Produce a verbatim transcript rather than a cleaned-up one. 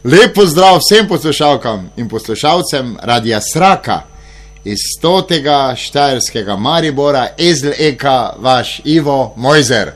Lep pozdrav vsem poslušalkam in poslušalcem Radia Sraka iz stotega štajerskega Maribora, Ezel Eka, vaš Ivo Mojzer.